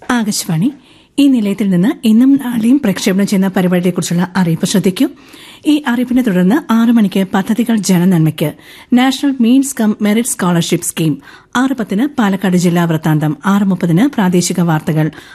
ആകാശവാണി ഈ നിലയത്തിൽ നിന്ന് ഇന്നും നാളെയും പ്രക്ഷേപണം ചെയ്യുന്ന പരിപാടിയെക്കുറിച്ചുള്ള അറിയിപ്പ് ശ്രദ്ധിക്കൂ. ഈ അറിയിപ്പിനെ തുടർന്ന് 6 മണിക്ക് പദ്ധതികൾ ജനനന്മയ്ക്ക് national means come merit scholarship scheme, 6:10 Palakkad ജില്ലാ വൃത്താന്തം, 6:30 പ്രാദേശിക വാർത്തകൾ,